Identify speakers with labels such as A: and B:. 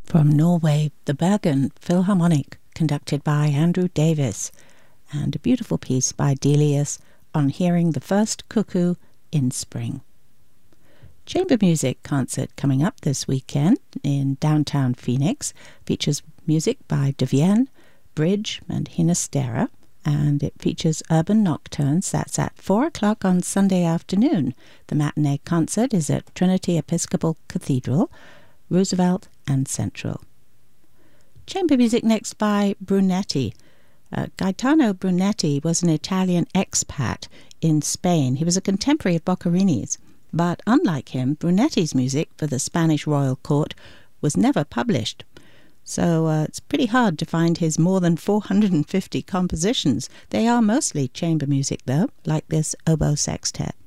A: From Norway, the Bergen Philharmonic, conducted by Andrew Davis, and a beautiful piece by Delius on hearing the first cuckoo in spring. Chamber Music concert coming up this weekend in downtown Phoenix features music by Devienne, Bridge and Hinastera, and it features Urban Nocturnes. That's at 4 o'clock on Sunday afternoon. The matinee concert is at Trinity Episcopal Cathedral, Roosevelt and Central. Chamber music next by Brunetti. Gaetano Brunetti was an Italian expat in Spain. He was a contemporary of Boccherini's, but unlike him, Brunetti's music for the Spanish royal court was never published. So it's pretty hard to find his more than 450 compositions. They are mostly chamber music, though, like this oboe sextet.